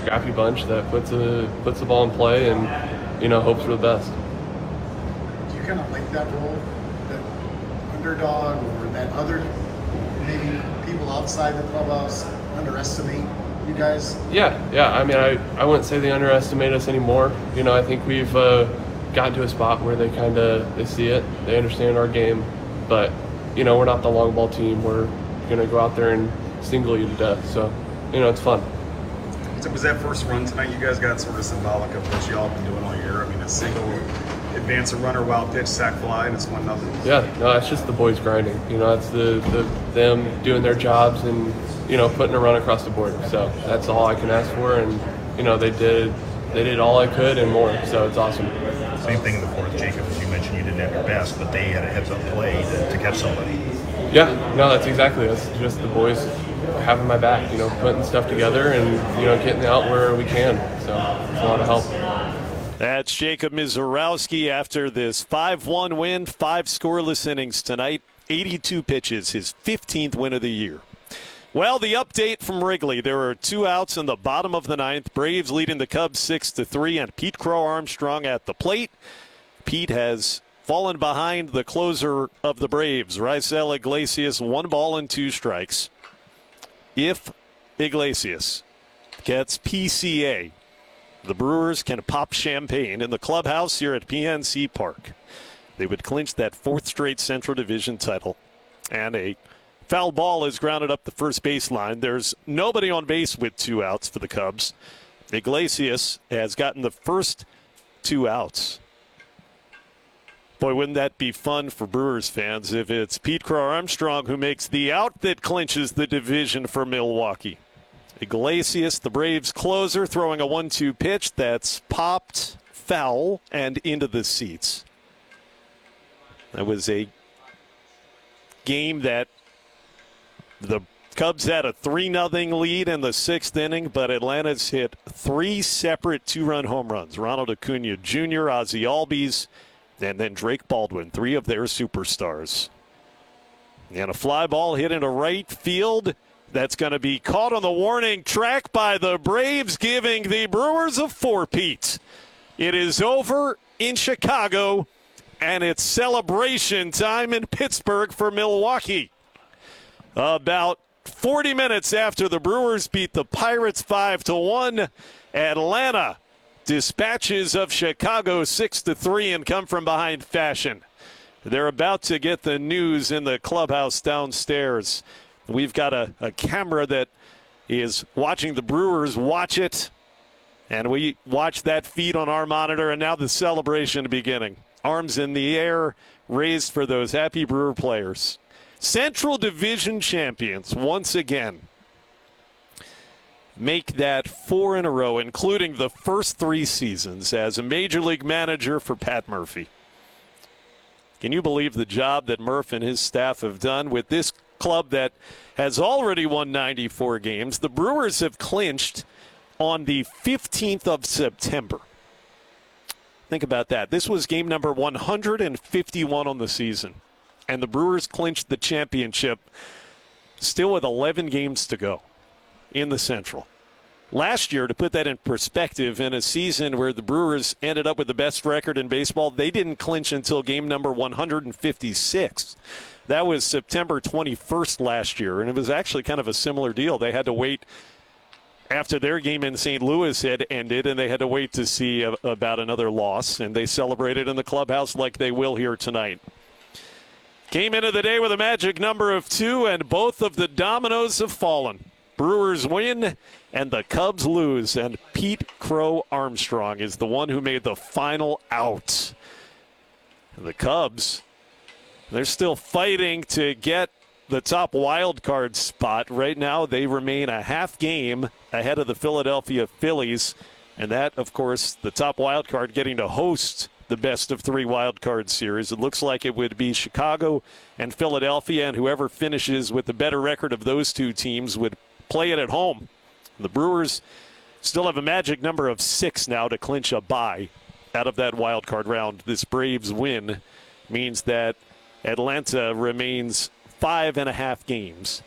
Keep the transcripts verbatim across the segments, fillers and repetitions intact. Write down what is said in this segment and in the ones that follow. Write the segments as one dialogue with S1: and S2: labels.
S1: scrappy bunch that puts a puts the ball in play and, you know, hopes for the best.
S2: Do you kind of like that role, that underdog, or that other maybe people outside the clubhouse underestimate you guys?
S1: Yeah, yeah. I mean, I, I wouldn't say they underestimate us anymore. You know, I think we've uh, gotten to a spot where they kind of they see it, they understand our game, but you know, we're not the long ball team. We're gonna go out there and single you to death. So, you know, it's fun.
S3: So was that first run tonight, you guys got sort of symbolic of what y'all been doing all year? I mean, a single advance a runner, wild pitch, sack fly, and it's one nothing.
S1: Yeah, no, it's just the boys grinding. You know, it's the, the them doing their jobs and, you know, putting a run across the board. So that's all I can ask for, and you know, they did they did all I could and more. So it's awesome.
S4: Same thing in the fourth, Jacob, as you mentioned, you didn't have your best, but they had a heads-up play to, to catch somebody.
S1: Yeah, no, that's exactly it. It's just the boys having my back, you know, putting stuff together and, you know, getting out where we can. So it's a lot of help.
S5: That's Jacob Mizorowski after this five one win, five scoreless innings tonight, eighty-two pitches, his fifteenth win of the year. Well, the update from Wrigley. There are two outs in the bottom of the ninth. Braves leading the Cubs six to three, and Pete Crow Armstrong at the plate. Pete has fallen behind the closer of the Braves, Raisel Iglesias, one ball and two strikes. If Iglesias gets P C A, the Brewers can pop champagne in the clubhouse here at P N C Park. They would clinch that fourth straight Central Division title. And a foul ball is grounded up the first baseline. There's nobody on base with two outs for the Cubs. Iglesias has gotten the first two outs. Boy, wouldn't that be fun for Brewers fans if it's Pete Crow Armstrong who makes the out that clinches the division for Milwaukee. Iglesias, the Braves closer, throwing a one two pitch that's popped foul and into the seats. That was a game that the Cubs had a three nothing lead in the sixth inning, but Atlanta's hit three separate two-run home runs. Ronald Acuna Junior, Ozzie Albies, and then Drake Baldwin, three of their superstars. And a fly ball hit into right field. That's going to be caught on the warning track by the Braves, giving the Brewers a four-peat. It is over in Chicago, and it's celebration time in Pittsburgh for Milwaukee. About forty minutes after the Brewers beat the Pirates five to one, Atlanta dispatches of Chicago six to three and come from behind fashion. They're about to get the news in the clubhouse downstairs. We've got a, a camera that is watching the Brewers watch it, and we watch that feed on our monitor, and now the celebration beginning. Arms in the air, raised for those happy Brewer players. Central Division champions once again make that four in a row, including the first three seasons as a major league manager for Pat Murphy. Can you believe the job that Murph and his staff have done with this club that has already won ninety-four games? The Brewers have clinched on the fifteenth of September. Think about that. This was game number one hundred fifty-one on the season, and the Brewers clinched the championship still with eleven games to go in the Central. Last year, to put that in perspective, in a season where the Brewers ended up with the best record in baseball, they didn't clinch until game number one hundred fifty-six. That was September twenty-first last year, and it was actually kind of a similar deal. They had to wait after their game in Saint Louis had ended, and they had to wait to see a, about another loss, and they celebrated in the clubhouse like they will here tonight. Came into the day with a magic number of two, and both of the dominoes have fallen. Brewers win, and the Cubs lose, and Pete Crow Armstrong is the one who made the final out. And the Cubs, they're still fighting to get the top wild card spot. Right now, they remain a half game ahead of the Philadelphia Phillies, and that, of course, the top wild card getting to host the best of three wild card series. It looks like it would be Chicago and Philadelphia, and whoever finishes with the better record of those two teams would play it at home. The Brewers still have a magic number of six now to clinch a bye out of that wild card round. This Braves win means that Atlanta remains five and a half games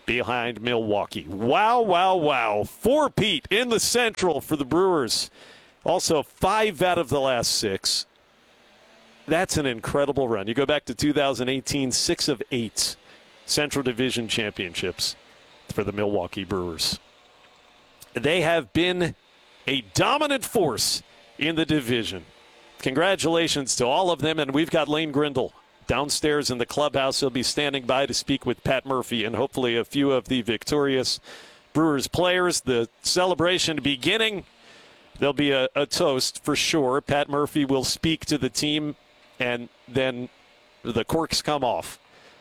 S5: behind Milwaukee. Wow, wow, wow. Four-peat in the Central for the Brewers. Also, five out of the last six. That's an incredible run. You go back to two thousand eighteen, six of eight Central Division championships for the Milwaukee Brewers. They have been a dominant force in the division. Congratulations to all of them, and we've got Lane Grindle downstairs in the clubhouse. He'll be standing by to speak with Pat Murphy and hopefully a few of the victorious Brewers players. The celebration beginning. There'll be a, a toast for sure. Pat Murphy will speak to the team, and then the corks come off.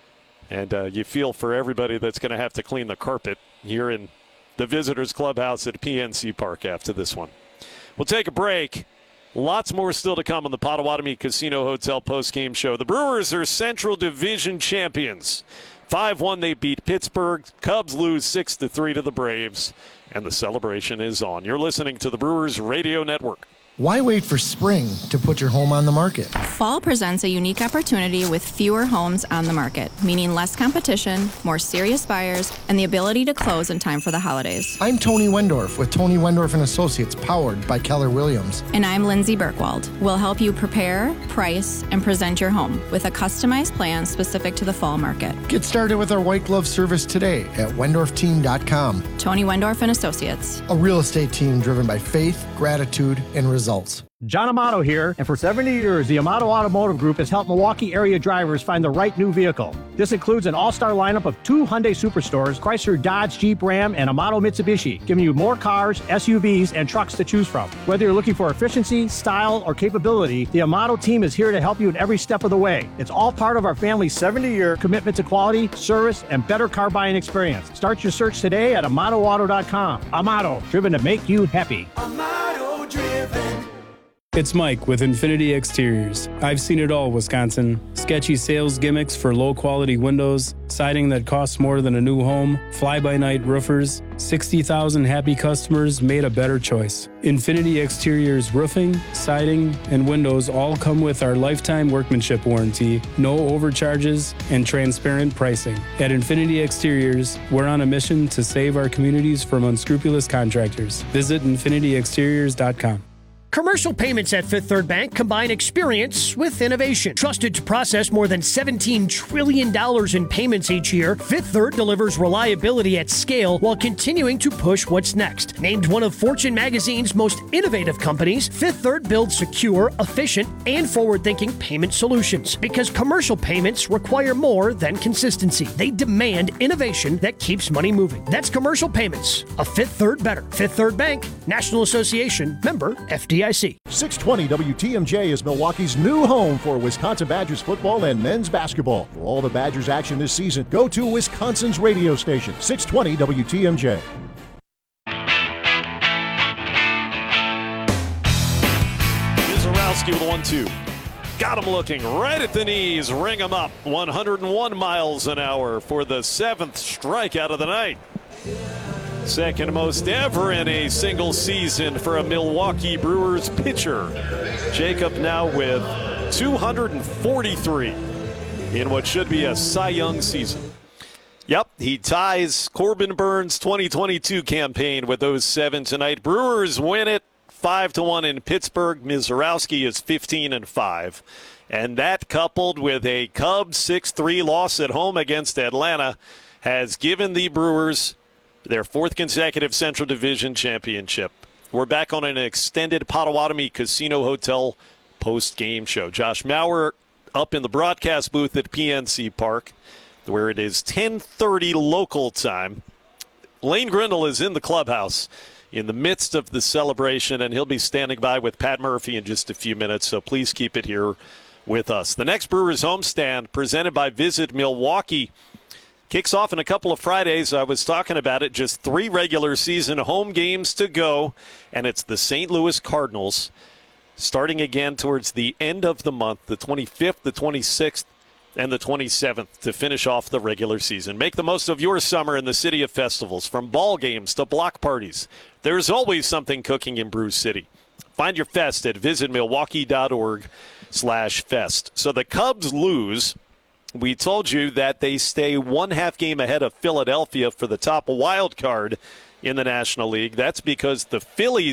S5: And uh, you feel for everybody that's going to have to clean the carpet here in the visitors' clubhouse at P N C Park after this one. We'll take a break. Lots more still to come on the Potawatomi Casino Hotel postgame show. The Brewers are Central Division champions. five one they beat Pittsburgh. Cubs lose six to three to the Braves. And the celebration is on. You're listening to the Brewers Radio Network.
S6: Why wait for spring to put your home on the market?
S7: Fall presents a unique opportunity with fewer homes on the market, meaning less competition, more serious buyers, and the ability to close in time for the holidays.
S6: I'm Tony Wendorf with Tony Wendorf and Associates, powered by Keller Williams.
S7: And I'm Lindsay Birkwald. We'll help you prepare, price, and present your home with a customized plan specific to the fall market.
S6: Get started with our white glove service today at wendorf team dot com.
S7: Tony Wendorf and Associates.
S6: A real estate team driven by faith, gratitude, and results.
S8: John Amato here, and for seventy years, the Amato Automotive Group has helped Milwaukee area drivers find the right new vehicle. This includes an all-star lineup of two Hyundai Superstores, Chrysler, Dodge, Jeep, Ram, and Amato Mitsubishi, giving you more cars, S U Vs, and trucks to choose from. Whether you're looking for efficiency, style, or capability, the Amato team is here to help you in every step of the way. It's all part of our family's seventy-year commitment to quality, service, and better car buying experience. Start your search today at amato auto dot com. Amato, driven to make you happy.
S9: Amato driven.
S10: It's Mike with Infinity Exteriors. I've seen it all, Wisconsin. Sketchy sales gimmicks for low-quality windows, siding that costs more than a new home, fly-by-night roofers. sixty thousand happy customers made a better choice. Infinity Exteriors roofing, siding, and windows all come with our lifetime workmanship warranty, no overcharges, and transparent pricing. At Infinity Exteriors, we're on a mission to save our communities from unscrupulous contractors. Visit infinity exteriors dot com.
S11: Commercial payments at Fifth Third Bank combine experience with innovation. Trusted to process more than seventeen trillion dollars in payments each year, Fifth Third delivers reliability at scale while continuing to push what's next. Named one of Fortune magazine's most innovative companies, Fifth Third builds secure, efficient, and forward-thinking payment solutions. Because commercial payments require more than consistency. They demand innovation that keeps money moving. That's commercial payments. A Fifth Third better. Fifth Third Bank, National Association, member F D I C.
S12: six twenty W T M J is Milwaukee's new home for Wisconsin Badgers football and men's basketball. For all the Badgers action this season, go to Wisconsin's radio station, six twenty W T M J.
S5: Zarowski with a one two. Got him looking right at the knees. Ring him up. one hundred one miles an hour for the seventh strikeout of the night. Second most ever in a single season for a Milwaukee Brewers pitcher. Jacob now with two hundred forty-three in what should be a Cy Young season. Yep, he ties Corbin Burns' twenty twenty-two campaign with those seven tonight. Brewers win it five to one in Pittsburgh. Mizorowski is fifteen and five. And that, coupled with a Cubs six three loss at home against Atlanta, has given the Brewers their fourth consecutive Central Division championship. We're back on an extended Potawatomi Casino Hotel post-game show. Josh Maurer up in the broadcast booth at P N C Park, where it is ten thirty local time. Lane Grindle is in the clubhouse in the midst of the celebration, and he'll be standing by with Pat Murphy in just a few minutes, so please keep it here with us. The next Brewers homestand, presented by Visit Milwaukee, kicks off in a couple of Fridays. I was talking about it. Just three regular season home games to go, and it's the Saint Louis Cardinals starting again towards the end of the month, the twenty-fifth, the twenty-sixth, and the twenty-seventh to finish off the regular season. Make the most of your summer in the city of festivals, from ball games to block parties. There's always something cooking in Brew City. Find your fest at visit milwaukee dot org slash fest. So the Cubs lose We told you that they stay one half game ahead of Philadelphia for the top wild card in the National League. That's because the Phillies